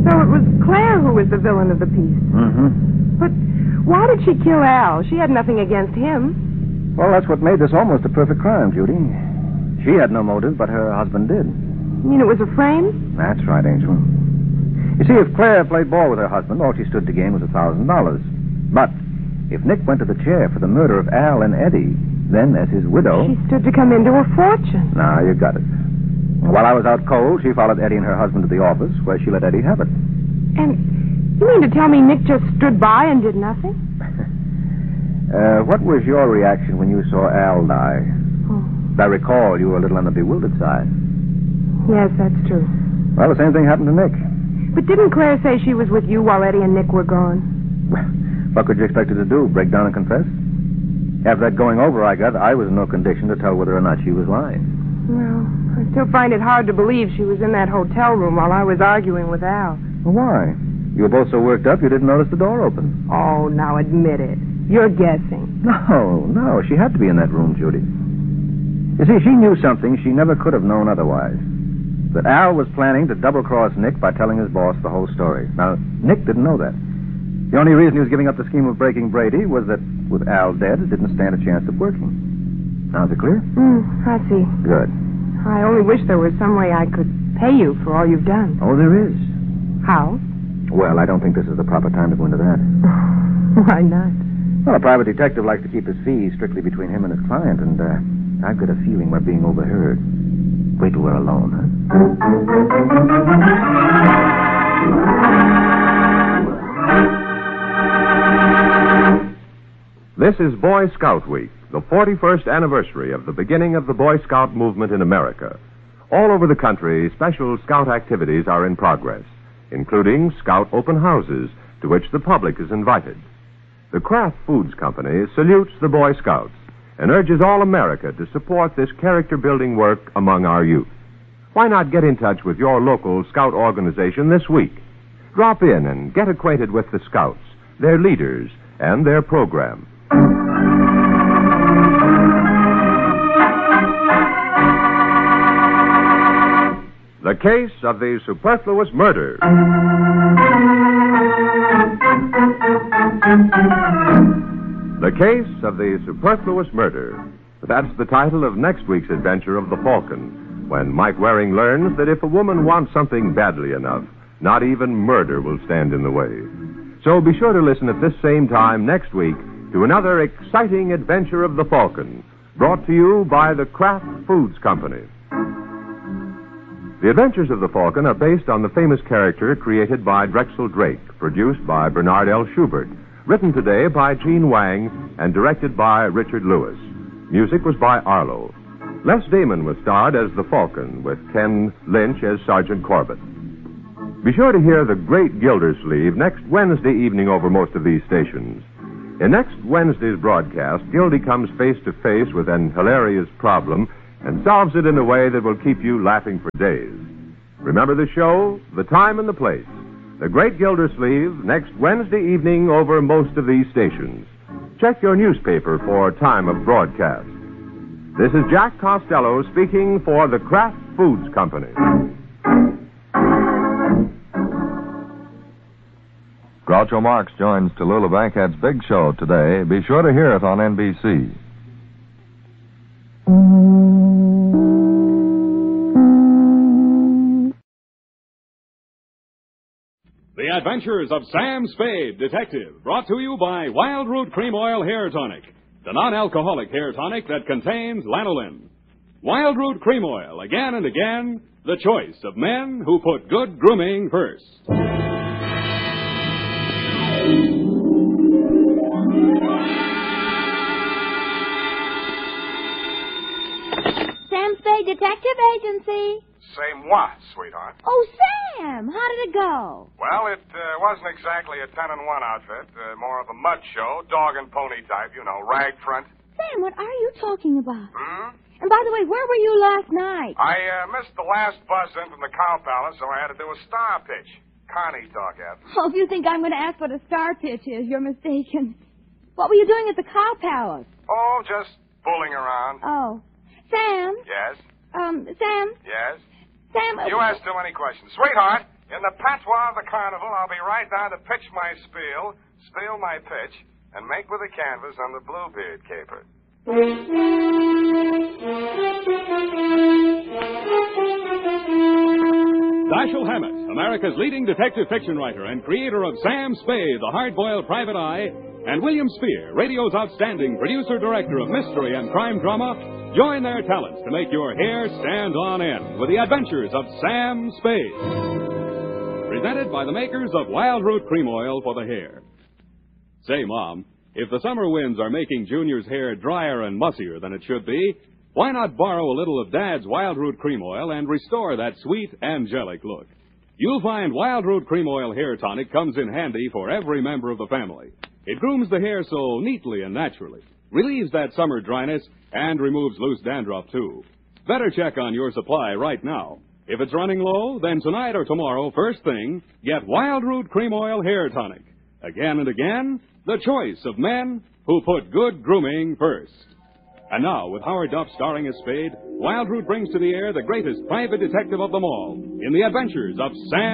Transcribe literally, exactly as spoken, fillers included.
So it was Claire who was the villain of the piece. Mm-hmm. But why did she kill Al? She had nothing against him. Well, that's what made this almost a perfect crime, Judy. She had no motive, but her husband did. You mean it was a frame? That's right, Angel. You see, if Claire played ball with her husband, all she stood to gain was a thousand dollars. But if Nick went to the chair for the murder of Al and Eddie, then, as his widow... She stood to come into a fortune. Now, you got it. While I was out cold, she followed Eddie and her husband to the office, where she let Eddie have it. And you mean to tell me Nick just stood by and did nothing? uh, what was your reaction when you saw Al die? Oh. I recall you were a little on the bewildered side. Yes, that's true. Well, the same thing happened to Nick. But didn't Claire say she was with you while Eddie and Nick were gone? What could you expect her to do, break down and confess? After that going over I got, I was in no condition to tell whether or not she was lying. Well, I still find it hard to believe she was in that hotel room while I was arguing with Al. Well, why? You were both so worked up you didn't notice the door open. Oh, now admit it. You're guessing. No, no, she had to be in that room, Judy. You see, she knew something she never could have known otherwise. That Al was planning to double-cross Nick by telling his boss the whole story. Now, Nick didn't know that. The only reason he was giving up the scheme of breaking Brady was that with Al dead, it didn't stand a chance of working. Now, is it clear? Mm, I see. Good. I only wish there was some way I could pay you for all you've done. Oh, there is. How? Well, I don't think this is the proper time to go into that. Why not? Well, a private detective likes to keep his fees strictly between him and his client, and uh, I've got a feeling we're being overheard. Wait till we're alone, huh? This is Boy Scout Week, the forty-first anniversary of the beginning of the Boy Scout movement in America. All over the country, special Scout activities are in progress, including Scout open houses to which the public is invited. The Kraft Foods Company salutes the Boy Scouts and urges all America to support this character-building work among our youth. Why not get in touch with your local Scout organization this week? Drop in and get acquainted with the Scouts, their leaders, and their program. The case of the superfluous murder. The case of the superfluous murder. That's the title of next week's adventure of the Falcon, when Mike Waring learns that if a woman wants something badly enough, not even murder will stand in the way. So be sure to listen at this same time next week to another exciting adventure of the Falcon, brought to you by the Kraft Foods Company. The Adventures of the Falcon are based on the famous character created by Drexel Drake, produced by Bernard L. Schubert, written today by Gene Wang, and directed by Richard Lewis. Music was by Arlo. Les Damon was starred as the Falcon, with Ken Lynch as Sergeant Corbett. Be sure to hear The Great Gildersleeve next Wednesday evening over most of these stations. In next Wednesday's broadcast, Gildy comes face to face with an hilarious problem and solves it in a way that will keep you laughing for days. Remember the show, the time, and the place. The Great Gildersleeve, next Wednesday evening over most of these stations. Check your newspaper for time of broadcast. This is Jack Costello speaking for the Kraft Foods Company. Groucho Marx joins Tallulah Bankhead's Big Show today. Be sure to hear it on N B C. The Adventures of Sam Spade, Detective, brought to you by Wild Root Cream Oil Hair Tonic, the non-alcoholic hair tonic that contains lanolin. Wild Root Cream Oil, again and again, the choice of men who put good grooming first. Sam Spade Detective Agency. Same what, sweetheart? Oh, Sam, how did it go? Well, it uh, wasn't exactly a ten and one outfit. Uh, more of a mud show, dog and pony type, you know, rag front. Sam, what are you talking about? Hmm? And by the way, where were you last night? I uh, missed the last buzz in from the Cow Palace, so I had to do a star pitch. Connie talk at. Oh, if you think I'm going to ask what a star pitch is, you're mistaken. What were you doing at the Cow Palace? Oh, just fooling around. Oh. Sam? Yes? Um, Sam? Yes? Sam... You ask too many questions. Sweetheart, In the patois of the carnival, I'll be right down to pitch my spiel, spiel my pitch, and make with the canvas on the Bluebeard caper. Dashiell Hammett, America's leading detective fiction writer and creator of Sam Spade, the hard-boiled private eye, and William Spear, radio's outstanding producer-director of mystery and crime drama, join their talents to make your hair stand on end with the adventures of Sam Spade. Presented by the makers of Wild Root Cream Oil for the hair. Say, Mom, if the summer winds are making Junior's hair drier and mussier than it should be, why not borrow a little of Dad's Wild Root Cream Oil and restore that sweet, angelic look? You'll find Wild Root Cream Oil Hair Tonic comes in handy for every member of the family. It grooms the hair so neatly and naturally, relieves that summer dryness, and removes loose dandruff, too. Better check on your supply right now. If it's running low, then tonight or tomorrow, first thing, get Wild Root Cream Oil Hair Tonic. Again and again, the choice of men who put good grooming first. And now, with Howard Duff starring as Spade, Wild Root brings to the air the greatest private detective of them all in the adventures of Sam